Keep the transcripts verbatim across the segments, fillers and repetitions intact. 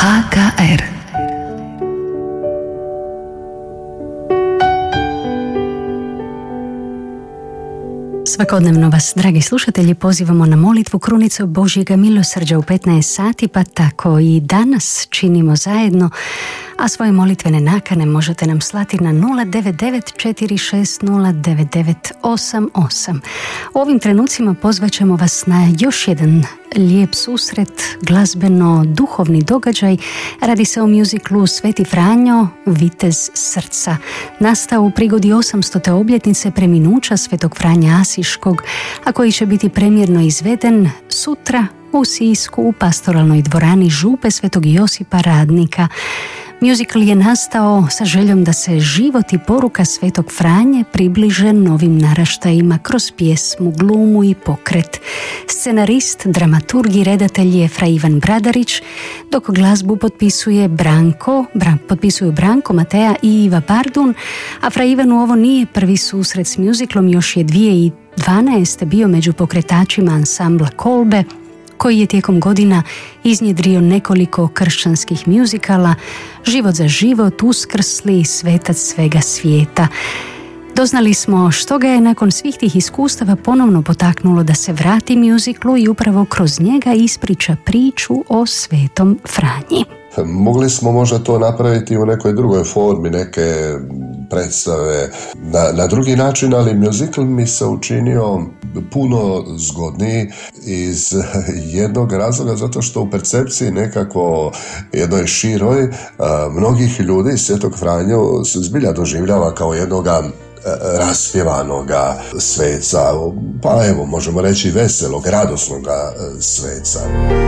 H K R. Svakodnevno vas, dragi slušatelji, pozivamo na molitvu krunice Božjega milosrđa u petnaest sati, pa tako i danas činimo zajedno, a svoje molitvene nakane možete nam slati na nula devet devet četiri šest nula devet devet osam osam. U ovim trenucima pozvaćemo vas na još jedan lijep susret, glazbeno-duhovni događaj. Radi se o muziklu Sveti Franjo, Vitez srca, nastao u prigodi osamstote obljetnice preminuća Svetog Franje Asiškog, a koji će biti premjerno izveden sutra u Sisku u pastoralnoj dvorani župe Svetog Josipa Radnika. Muzikl je nastao sa željom da se život i poruka Svetog Franje približe novim naraštajima kroz pjesmu, glumu i pokret. Scenarist, dramaturg i redatelj je Fra Ivan Bradarić, dok glazbu potpisuje Branko, Bran, potpisuju Branko, Mateja i Iva Bardun, a Fra Ivanu ovo nije prvi susret s muziklom, još je dvije tisuće dvanaeste. bio među pokretačima ansambla Kolbe, koji je tijekom godina iznjedrio nekoliko kršćanskih muzikala, Život za život, Uskrsli, Svetac svega svijeta. Doznali smo što ga je nakon svih tih iskustava ponovno potaknulo da se vrati muziklu i upravo kroz njega ispriča priču o Svetom Franji. Mogli smo možda to napraviti u nekoj drugoj formi, neke predstave na, na drugi način, ali muzikl mi se učinio puno zgodniji iz jednog razloga, zato što u percepciji nekako jednoj široj a, mnogih ljudi Svetog Franju se zbilja doživljava kao jednoga raspjevanoga sveca, pa evo možemo reći veselog, radosnoga sveca.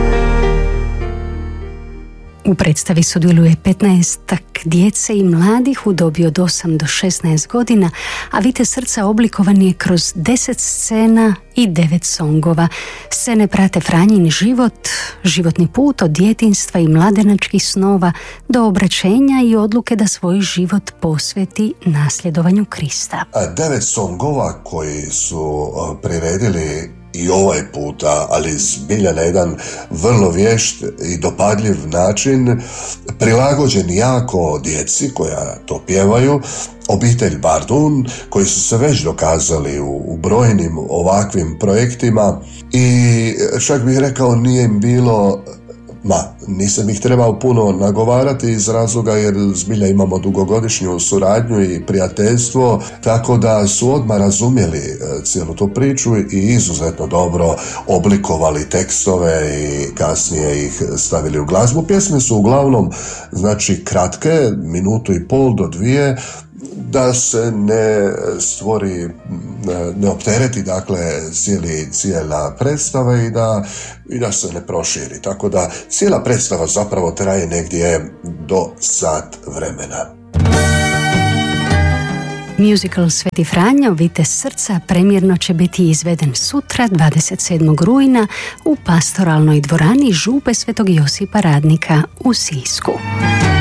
U predstavi sudjeluje petnaestak djece i mladih u dobi od osam do šesnaest godina, a Vitez srca oblikovan je kroz deset scena i devet songova. Scene prate Franjin život, životni put od djetinjstva i mladenačkih snova do obraćenja i odluke da svoj život posveti nasljedovanju Krista. Devet songova koji su priredili i ovaj puta, ali zbilja na jedan vrlo vješt i dopadljiv način, prilagođen jako djeci koja to pjevaju, obitelj Bardun, koji su se već dokazali u, u brojnim ovakvim projektima i čak bih rekao nije im bilo, ma nisam ih trebao puno nagovarati iz razloga jer zbilja imamo dugogodišnju suradnju i prijateljstvo, tako da su odmah razumjeli cijelu tu priču i izuzetno dobro oblikovali tekstove i kasnije ih stavili u glazbu. Pjesme su uglavnom znači kratke, minutu i pol do dvije, da se ne stvori, ne optereti dakle cijeli, cijela predstava i da, i da se ne proširi. Tako da cijela predstava zapravo traje negdje do sat vremena. Muzikal Sveti Franjo, Vitez srca, premjerno će biti izveden sutra, dvadeset sedmog rujna, u pastoralnoj dvorani župe Svetog Josipa Radnika u Sisku.